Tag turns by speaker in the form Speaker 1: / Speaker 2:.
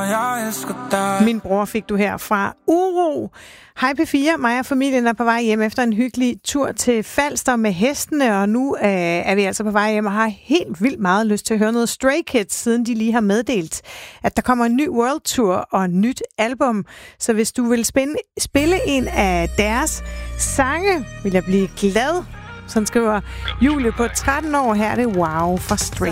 Speaker 1: jeg elsker dig.
Speaker 2: Min bror fik du her fra Uro. Hej P4, mig og familien er på vej hjem efter en hyggelig tur til Falster med hestene, og nu er vi altså på vej hjem og har helt vildt meget lyst til at høre noget Stray Kids, siden de lige har meddelt, at der kommer en ny World Tour og et nyt album. Så hvis du vil spille en af deres sange, vil jeg blive glad. Sådan skriver Julie på 13 år. Her er det Wow fra Stray